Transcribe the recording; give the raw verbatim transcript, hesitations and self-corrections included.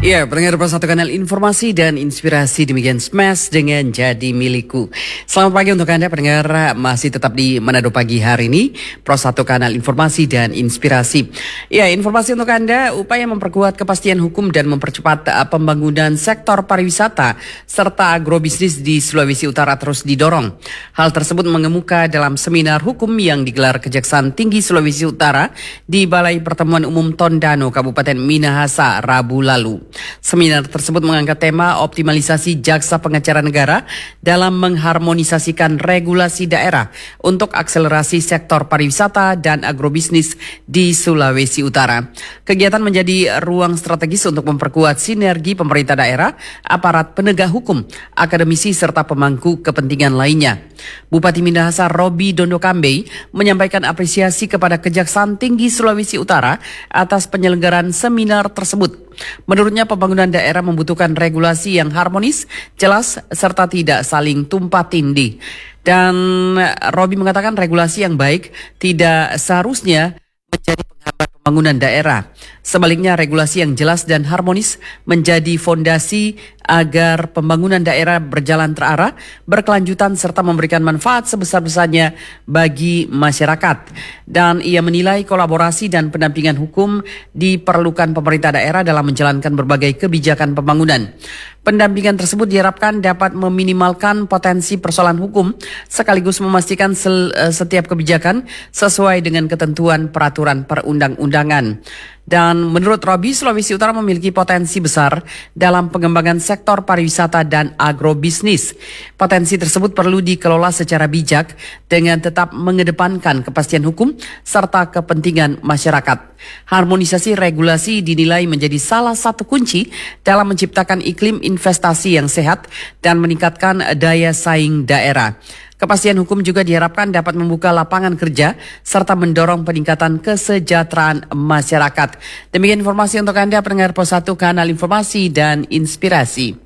Ya, pendengar Pro satu Kanal Informasi dan Inspirasi, demikian Smash dengan Jadi Milikku. Selamat pagi untuk Anda pendengar, masih tetap di Manado Pagi hari ini, Pro satu Kanal Informasi dan Inspirasi. Ya, informasi untuk Anda, upaya memperkuat kepastian hukum dan mempercepat uh, pembangunan sektor pariwisata serta agrobisnis di Sulawesi Utara terus didorong. Hal tersebut mengemuka dalam seminar hukum yang digelar Kejaksaan Tinggi Sulawesi Utara di Balai Pertemuan Umum Tondano, Kabupaten Minahasa, Rabu lalu. Seminar tersebut mengangkat tema optimalisasi jaksa pengacara negara dalam mengharmonisasikan regulasi daerah untuk akselerasi sektor pariwisata dan agrobisnis di Sulawesi Utara. Kegiatan menjadi ruang strategis untuk memperkuat sinergi pemerintah daerah, aparat penegak hukum, akademisi serta pemangku kepentingan lainnya. Bupati Minahasa Robi Dondokambe menyampaikan apresiasi kepada Kejaksaan Tinggi Sulawesi Utara atas penyelenggaraan seminar tersebut. Menurutnya, pembangunan daerah membutuhkan regulasi yang harmonis, jelas, serta tidak saling tumpah tindih. Dan Robi mengatakan regulasi yang baik tidak seharusnya menjadi penghambat pembangunan daerah. Sebaliknya, regulasi yang jelas dan harmonis menjadi fondasi agar pembangunan daerah berjalan terarah, berkelanjutan serta memberikan manfaat sebesar-besarnya bagi masyarakat. Dan ia menilai kolaborasi dan pendampingan hukum diperlukan pemerintah daerah dalam menjalankan berbagai kebijakan pembangunan. Pendampingan tersebut diharapkan dapat meminimalkan potensi persoalan hukum sekaligus memastikan setiap kebijakan sesuai dengan ketentuan peraturan perundang-undangan. Dan menurut Robi, Sulawesi Utara memiliki potensi besar dalam pengembangan sektor pariwisata dan agrobisnis. Potensi tersebut perlu dikelola secara bijak dengan tetap mengedepankan kepastian hukum serta kepentingan masyarakat. Harmonisasi regulasi dinilai menjadi salah satu kunci dalam menciptakan iklim investasi yang sehat dan meningkatkan daya saing daerah. Kepastian hukum juga diharapkan dapat membuka lapangan kerja serta mendorong peningkatan kesejahteraan masyarakat. Demikian informasi untuk Anda pendengar Pos satu Kanal Informasi dan Inspirasi.